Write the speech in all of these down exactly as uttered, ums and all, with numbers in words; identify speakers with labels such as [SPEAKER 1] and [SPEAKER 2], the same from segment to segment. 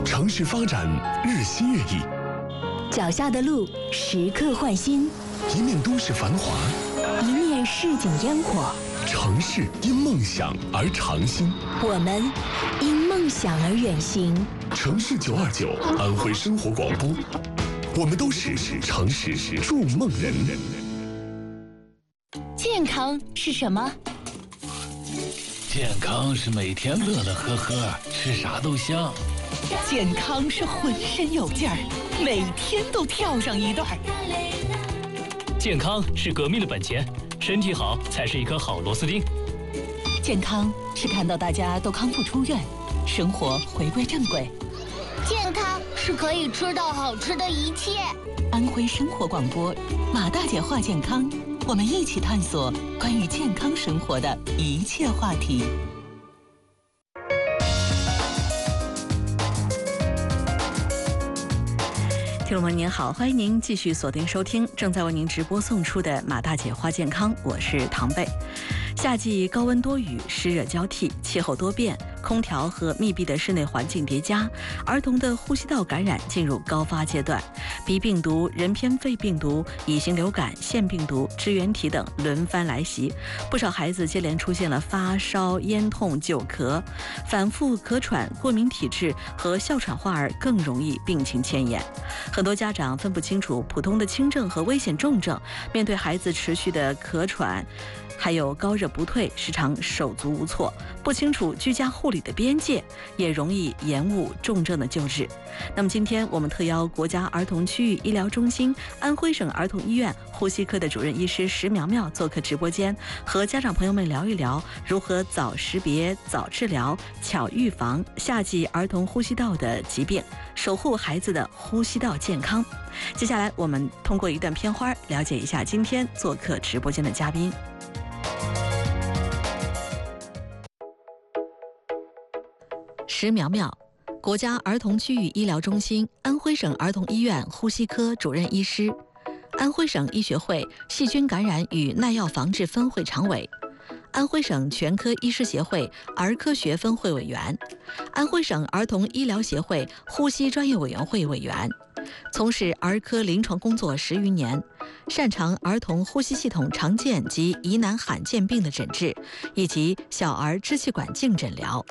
[SPEAKER 1] 城市发展日新月异，
[SPEAKER 2] 脚下的路时刻换新，
[SPEAKER 1] 一面都市繁华，
[SPEAKER 2] 一面市井烟火。
[SPEAKER 1] 城市因梦想而长新，
[SPEAKER 2] 我们因梦想而远行。
[SPEAKER 1] 城市九二九，安徽生活广播，我们都是城市筑梦人。
[SPEAKER 2] 健康是什么？
[SPEAKER 3] 健康是每天乐乐呵呵，吃啥都香。
[SPEAKER 4] 健康是浑身有劲儿，每天都跳上一段。
[SPEAKER 5] 健康是革命的本钱，身体好才是一颗好螺丝钉。
[SPEAKER 4] 健康是看到大家都康复出院，生活回归正轨。
[SPEAKER 6] 健康是可以吃到好吃的一切。
[SPEAKER 4] 安徽生活广播，马大姐话健康，我们一起探索关于健康生活的一切话题。
[SPEAKER 7] 听众们您好，欢迎您继续锁定收听正在为您直播送出的马大姐话健康，我是唐贝。夏季高温多雨，湿热交替，气候多变，空调和密闭的室内环境叠加，儿童的呼吸道感染进入高发阶段，鼻病毒、人偏肺病毒、乙型流感、腺病毒、支原体等轮番来袭，不少孩子接连出现了发烧、咽痛、久咳，反复咳喘、过敏体质和哮喘患儿更容易病情迁延。很多家长分不清楚普通的轻症和危险重症，面对孩子持续的咳喘还有高热不退，时常手足无措，不清楚居家护理的边界，也容易延误重症的救治。那么今天我们特邀国家儿童区域医疗中心安徽省儿童医院呼吸科的主任医师石苗苗做客直播间，和家长朋友们聊一聊如何早识别、早治疗、巧预防夏季儿童呼吸道的疾病，守护孩子的呼吸道健康。接下来我们通过一段片花了解一下今天做客直播间的嘉宾。石苗苗，国家儿童区域医疗中心安徽省儿童医院呼吸科主任医师，安徽省医学会细菌感染与耐药防治分会常委，安徽省全科医师协会儿科学分会委员，安徽省儿童医疗协会呼吸专业委员会委员，从事儿科临床工作十余年，擅长儿童呼吸系统常见及疑难罕见病的诊治，以及小儿支气管镜诊疗。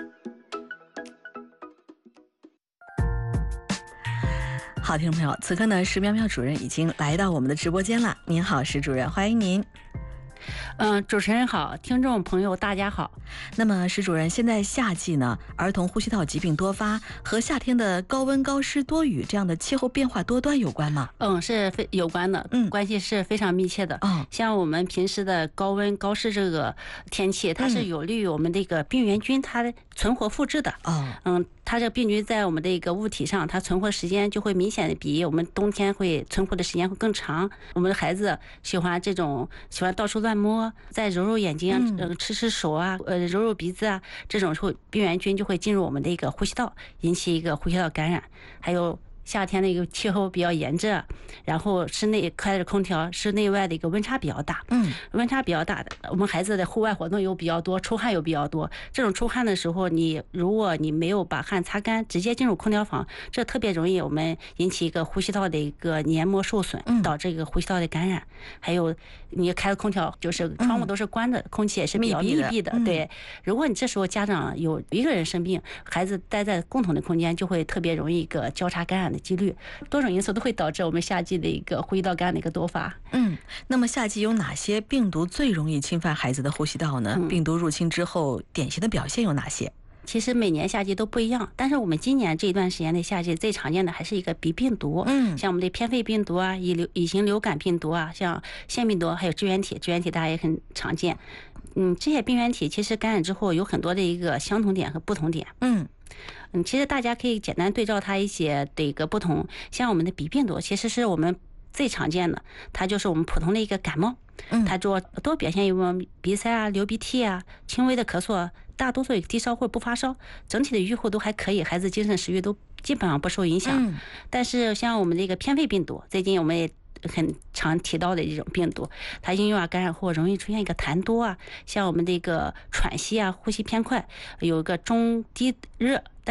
[SPEAKER 7] 好，听众朋友，此刻呢，石苗苗主任已经来到我们的直播间了。您好，石主任，欢迎您。
[SPEAKER 8] 嗯，主持人好，听众朋友大家好。
[SPEAKER 7] 那么石主任，现在夏季呢，儿童呼吸道疾病多发，和夏天的高温高湿多雨这样的气候变化多端有关吗？
[SPEAKER 8] 嗯，是非有关的，嗯，关系是非常密切的。嗯，像我们平时的高温高湿这个天气，它是有利于我们这个病原菌它的存活复制的。哦，嗯，它这病菌在我们的一个物体上，它存活时间就会明显的比我们冬天会存活的时间会更长。我们的孩子喜欢这种喜欢到处乱摸，再揉揉眼睛啊，嗯、呃，吃吃手啊，呃，揉揉鼻子啊，这种时候病原菌就会进入我们的一个呼吸道，引起一个呼吸道感染。还有夏天的一个气候比较炎热，然后室内开着空调，室内外的一个温差比较大，嗯，温差比较大的，我们孩子的户外活动又比较多，出汗又比较多，这种出汗的时候，你如果你没有把汗擦干，直接进入空调房，这特别容易我们引起一个呼吸道的一个黏膜受损，导致一个呼吸道的感染。还有你开了空调，就是窗户都是关的，空气也是比较密闭的，对。如果你这时候家长有一个人生病，孩子待在共同的空间，就会特别容易一个交叉感染的几率，多种因素都会导致我们夏季的一个呼吸道感染的一个多发。
[SPEAKER 7] 嗯，那么夏季有哪些病毒最容易侵犯孩子的呼吸道呢？嗯、病毒入侵之后，典型的表现有哪些？
[SPEAKER 8] 其实每年夏季都不一样，但是我们今年这一段时间的夏季最常见的还是一个鼻病毒，嗯，像我们的偏肺病毒啊、乙流乙型流感病毒啊，像腺病毒，还有支原体，支原体大家也很常见。嗯，这些病原体其实感染之后有很多的一个相同点和不同点。嗯。嗯，其实大家可以简单对照它一些的一个不同，像我们的鼻病毒，其实是我们最常见的，它就是我们普通的一个感冒，它主要多表现于我们鼻塞啊、流鼻涕啊、轻微的咳嗽，大多数低烧或者不发烧，整体的预后都还可以，孩子精神食欲都基本上不受影响。嗯、但是像我们这个偏肺病毒，最近我们也很常提到的这种病毒，它因为啊感染后容易出现一个痰多啊，像我们这个喘息啊、呼吸偏快，有一个中低热，但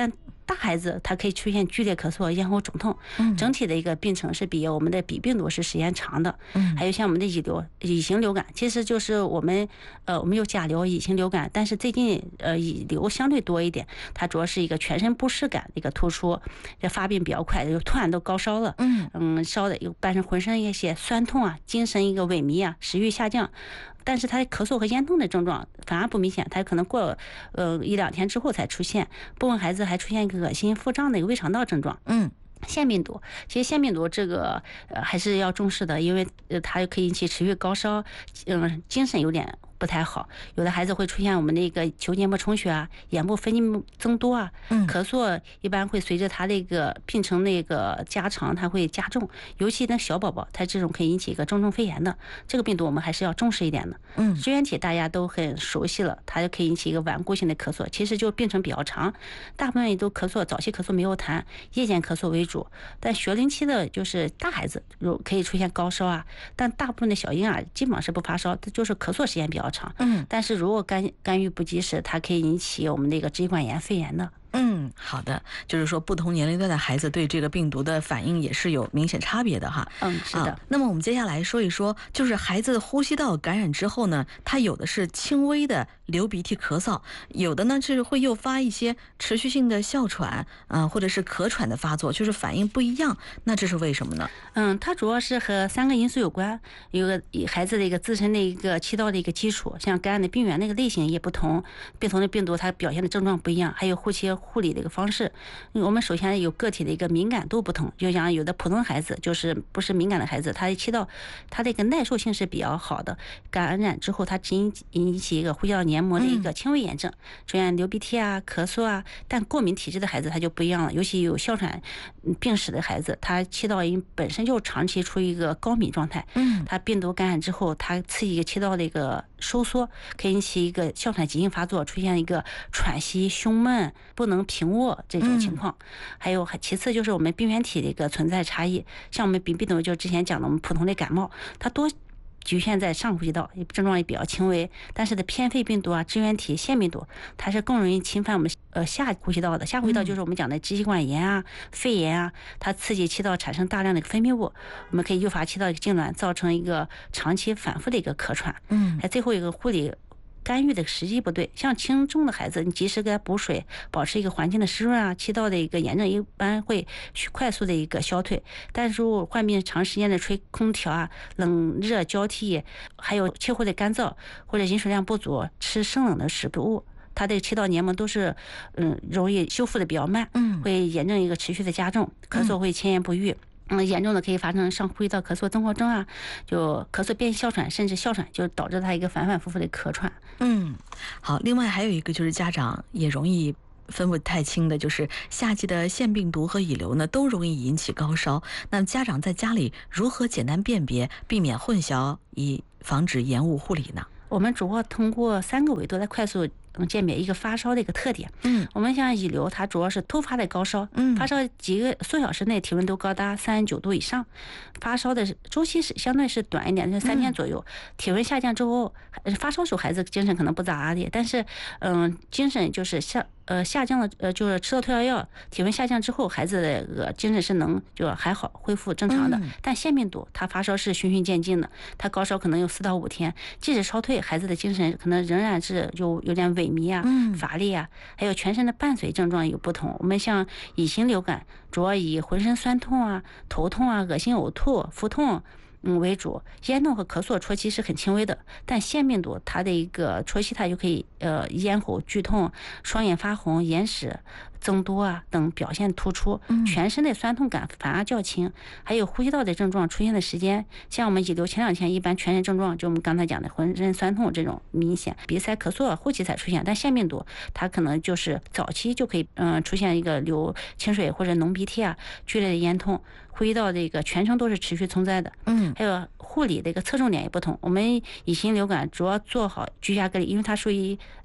[SPEAKER 8] 大孩子他可以出现剧烈咳嗽、咽喉肿痛，嗯，整体的一个病程是比我们的鼻病毒是时间长的。嗯，还有像我们的乙流、乙型流感，其实就是我们呃我们有甲流、乙型流感，但是最近呃乙流相对多一点，它主要是一个全身不适感一个突出，这发病比较快，就突然都高烧了，嗯嗯，烧的又伴上浑身一些酸痛啊，精神一个萎靡啊，食欲下降。但是他咳嗽和咽痛的症状反而不明显，他可能过呃一两天之后才出现。部分孩子还出现一个恶心、腹胀的一个胃肠道症状。嗯。腺病毒，其实腺病毒这个呃还是要重视的，因为呃它可以引起持续高烧，嗯，精神有点不太好。有的孩子会出现我们那个球黏膜充血啊，眼部分泌物增多啊，嗯，咳嗽一般会随着他那个病程那个加长，它会加重。尤其那小宝宝，他这种可以引起一个中症肺炎的这个病毒，我们还是要重视一点的。嗯，支原体大家都很熟悉了，它就可以引起一个顽固性的咳嗽，其实就病程比较长，大部分也都咳嗽，早期咳嗽没有痰，夜间咳嗽为主。但学龄期的就是大孩子如可以出现高烧啊，但大部分的小婴儿基本上是不发烧，就是咳嗽时间比较长。嗯，但是如果干干预不及时，它可以引起我们那个支气管炎、肺炎的。
[SPEAKER 7] 嗯，好的，就是说不同年龄段的孩子对这个病毒的反应也是有明显差别的哈。
[SPEAKER 8] 嗯，是的。
[SPEAKER 7] 啊、那么我们接下来说一说，就是孩子呼吸道感染之后呢，他有的是轻微的流鼻涕、咳嗽，有的呢是会诱发一些持续性的哮喘啊、呃，或者是咳喘的发作，就是反应不一样。那这是为什么呢？
[SPEAKER 8] 嗯，它主要是和三个因素有关，有个孩子的一个自身的一个气道的一个基础，像感染的病原那个类型也不同，不同的病毒它表现的症状不一样，还有后期护理的一个方式。我们首先有个体的一个敏感度不同，就像有的普通孩子就是不是敏感的孩子，他气道他的一个耐受性是比较好的，感染之后他只引引起一个呼吸道黏膜的一个轻微炎症，出现流鼻涕啊、咳嗽啊。但过敏体质的孩子他就不一样了，尤其有哮喘病史的孩子，他气道因本身就长期处于一个高敏状态，嗯，他病毒感染之后，他刺激气道的一个收缩，可以引起一个哮喘急性发作，出现一个喘息、胸闷、不能平卧这种情况。嗯、还有其次就是我们病原体的一个存在差异，像我们鼻病毒就之前讲的我们普通的感冒，它多局限在上呼吸道，症状也比较轻微，但是的偏肺病毒啊、支原体、腺病毒，它是更容易侵犯我们呃下呼吸道的。下呼吸道就是我们讲的支气管炎啊、肺炎啊，它刺激气道产生大量的分泌物，我们可以诱发气道的痉挛，造成一个长期反复的一个咳喘。嗯，还最后一个护理干预的时机不对，像轻重的孩子，你及时给他补水，保持一个环境的湿润啊，气道的一个炎症一般会快速的一个消退。但是如果患病长时间的吹空调啊，冷热交替，还有气候的干燥或者饮水量不足，吃生冷的食物，它的气道黏膜都是嗯容易修复的比较慢，嗯，会炎症一个持续的加重，咳嗽会千言不愈。嗯，严重的可以发生上呼吸道咳嗽综合征啊，就咳嗽变哮喘，甚至哮喘，就导致他一个反反复复的咳喘。
[SPEAKER 7] 嗯，好，另外还有一个就是家长也容易分不太清的，就是夏季的腺病毒和乙流呢，都容易引起高烧。那家长在家里如何简单辨别，避免混淆，以防止延误护理呢？
[SPEAKER 8] 我们主要通过三个维度来快速嗯鉴别一个发烧的一个特点。嗯，我们像乙流，它主要是突发的高烧，嗯，发烧几个数小时内体温都高达三十九度以上，发烧的周期是相对是短一点，就三天左右。嗯、体温下降之后，发烧时候孩子精神可能不咋地，但是嗯，精神就是下呃下降了，呃就是吃了退烧药，体温下降之后，孩子的呃精神是能就还好恢复正常的。嗯、但腺病毒它发烧是循序渐进的，它高烧可能有四到五天，即使烧退，孩子的精神可能仍然是就有点萎靡啊、乏力啊，还有全身的伴随症状有不同。我们像乙型流感，主要以浑身酸痛啊、头痛啊、恶心、呕吐、腹痛嗯为主，咽痛和咳嗽啜泣是很轻微的。但腺病毒它的一个啜泣，它就可以呃咽喉剧痛、双眼发红、眼屎增多啊等表现突出，全身的酸痛感反而较轻，还有呼吸道的症状出现的时间，像我们乙流前两天一般全身症状就我们刚才讲的浑身酸痛这种明显，鼻塞咳嗽后期才出现。但腺病毒它可能就是早期就可以嗯、呃、出现一个流清水或者浓鼻涕啊、剧烈的咽痛，呼吸道的一个全程都是持续存在的。嗯，还有护理的一个侧重点也不同。我们乙型流感主要做好居家隔离，因为它属于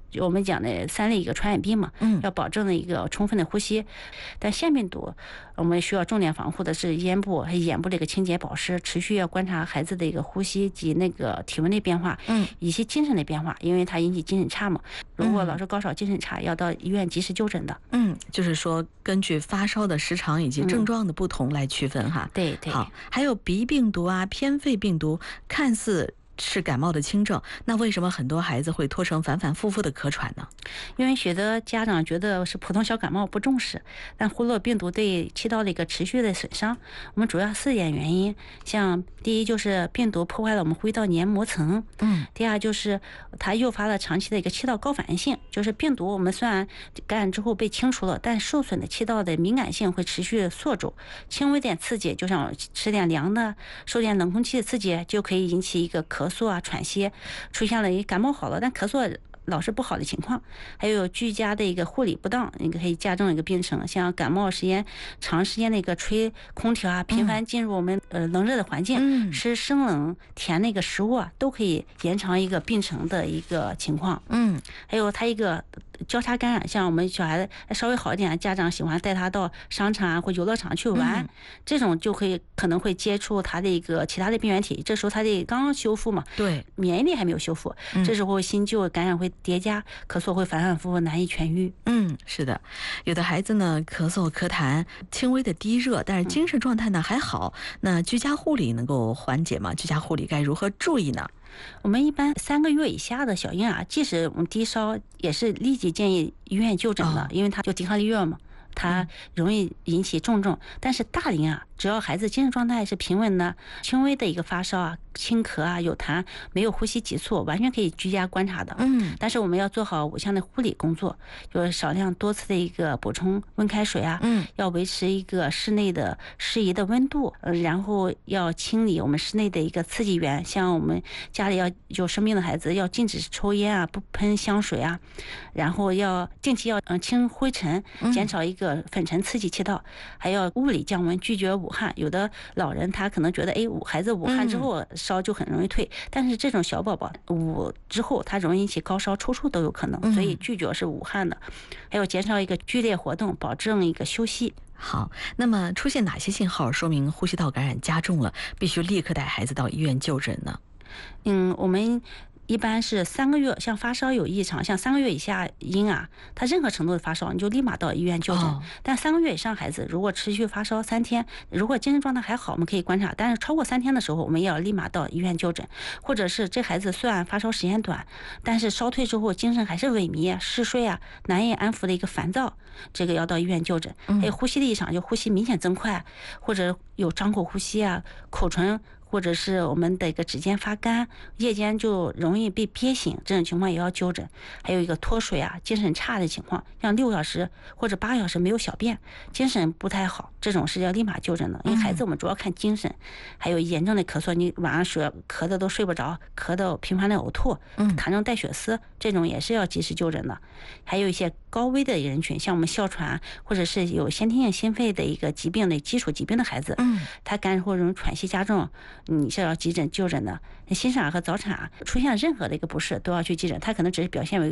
[SPEAKER 8] 我们讲的三类一个传染病嘛，
[SPEAKER 7] 嗯，
[SPEAKER 8] 要保证的一个充分的呼吸。但腺病毒，我们需要重点防护的是咽部和眼部的一个清洁保湿，持续要观察孩子的一个呼吸及那个体温的变化，
[SPEAKER 7] 嗯，
[SPEAKER 8] 以及精神的变化，因为它引起精神差嘛。如果老是高烧、精神差，要到医院及时就诊的。
[SPEAKER 7] 嗯，就是说根据发烧的时长以及症状的不同来区分哈。
[SPEAKER 8] 嗯、对对。
[SPEAKER 7] 好，还有鼻病毒啊、偏肺病毒，看似是感冒的轻症，那为什么很多孩子会拖成反反复复的咳喘呢？
[SPEAKER 8] 因为许多家长觉得是普通小感冒不重视，但忽略病毒对气道的一个持续的损伤。我们主要四点原因，像第一就是病毒破坏了我们呼吸道黏膜层，
[SPEAKER 7] 嗯，
[SPEAKER 8] 第二就是它诱发了长期的一个气道高反应性，就是病毒我们虽然感染之后被清除了，但受损的气道的敏感性会持续锁住，轻微点刺激，就像吃点凉的、受点冷空气的刺激，就可以引起一个咳嗽啊、喘息，出现了一感冒好了，但咳嗽老是不好的情况。还有居家的一个护理不当，你可以加重一个病程，像感冒时间长时间的一个吹空调啊，频繁进入我们呃冷热的环境，
[SPEAKER 7] 嗯，
[SPEAKER 8] 吃生冷甜那个食物啊，都可以延长一个病程的一个情况。
[SPEAKER 7] 嗯，
[SPEAKER 8] 还有它一个交叉感染，像我们小孩子稍微好一点，家长喜欢带他到商场啊或游乐场去玩，
[SPEAKER 7] 嗯，
[SPEAKER 8] 这种就可以可能会接触他的一个其他的病原体，这时候他的刚刚修复嘛，
[SPEAKER 7] 对，
[SPEAKER 8] 免疫力还没有修复，
[SPEAKER 7] 嗯，
[SPEAKER 8] 这时候新旧感染会叠加，咳嗽会反反复复难以痊愈。
[SPEAKER 7] 嗯，是的，有的孩子呢咳嗽咳痰轻微的低热，但是精神状态呢还好，那居家护理能够缓解吗？居家护理该如何注意呢？
[SPEAKER 8] 我们一般三个月以下的小婴儿，即使我们低烧，也是立即建议医院就诊的，哦，因为他就抵抗力弱嘛，它容易引起重症。但是大龄啊，只要孩子精神状态是平稳的，轻微的一个发烧啊、轻咳啊、有痰、没有呼吸急促，完全可以居家观察的。
[SPEAKER 7] 嗯，
[SPEAKER 8] 但是我们要做好五项的护理工作，就是少量多次的一个补充温开水啊，
[SPEAKER 7] 嗯，
[SPEAKER 8] 要维持一个室内的适宜的温度，呃，然后要清理我们室内的一个刺激源，像我们家里要有生病的孩子，要禁止抽烟啊，不喷香水啊，然后要定期要嗯清灰尘，减少一个粉尘刺激气道，还要物理降温，拒绝捂汗。有的老人他可能觉得，哎，捂孩子捂汗之后烧就很容易退，但是这种小宝宝捂之后，他容易引起高烧、抽搐都有可能，所以拒绝是捂汗的。还有减少一个剧烈活动，保证一个休息。
[SPEAKER 7] 好，那么出现哪些信号说明呼吸道感染加重了，必须立刻带孩子到医院就诊呢？
[SPEAKER 8] 嗯，我们一般是三个月，像发烧有异常，像三个月以下婴儿，他任何程度的发烧，你就立马到医院就诊。哦，但三个月以上孩子，如果持续发烧三天，如果精神状态还好，我们可以观察；但是超过三天的时候，我们也要立马到医院就诊。或者是这孩子虽然发烧时间短，但是烧退之后精神还是萎靡、嗜睡啊，难以安抚的一个烦躁，这个要到医院就诊。还有呼吸的异常，就呼吸明显增快，或者有张口呼吸啊，口唇或者是我们的一个指尖发干，夜间就容易被憋醒，这种情况也要就诊。还有一个脱水啊、精神差的情况，像六小时或者八小时没有小便，精神不太好，这种是要立马就诊的。因为孩子我们主要看精神，还有严重的咳嗽，你晚上睡咳的都睡不着，咳的频繁的呕吐，痰中带血丝，这种也是要及时就诊的。还有一些高危的人群，像我们哮喘或者是有先天性心肺的一个疾病的基础疾病的孩子，嗯，他感染后容易喘息加重，你是要急诊就诊的。新生儿和早产啊，出现任何的一个不适都要去急诊，他可能只是表现为